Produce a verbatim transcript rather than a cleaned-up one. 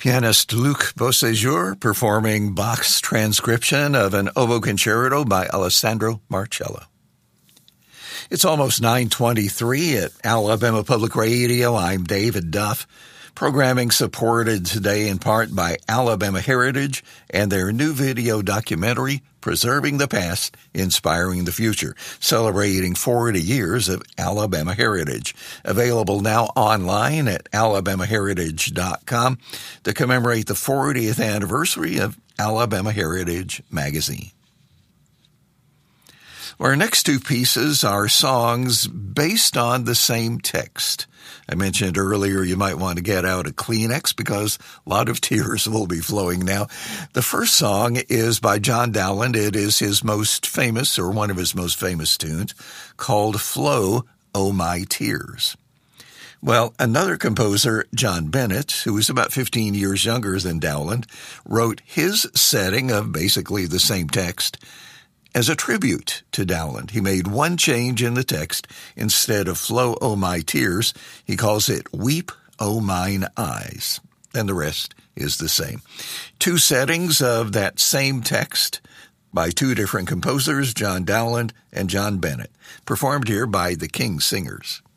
Pianist Luc Beauséjour performing Bach's transcription of an oboe concerto by Alessandro Marcello. It's almost nine twenty-three at Alabama Public Radio. I'm David Duff. Programming supported today in part by Alabama Heritage and their new video documentary, Preserving the Past, Inspiring the Future, celebrating forty years of Alabama Heritage. Available now online at alabama heritage dot com to commemorate the fortieth anniversary of Alabama Heritage Magazine. Our next two pieces are songs based on the same text. I mentioned earlier you might want to get out a Kleenex because a lot of tears will be flowing now. The first song is by John Dowland. It is his most famous, or one of his most famous tunes, called Flow, O My Tears. Well, another composer, John Bennett, who was about fifteen years younger than Dowland, wrote his setting of basically the same text as a tribute to Dowland. He made one change in the text. Instead of Flow, O My Tears, he calls it Weep, O Mine Eyes. And the rest is the same. Two settings of that same text by two different composers, John Dowland and John Bennett, performed here by the King Singers.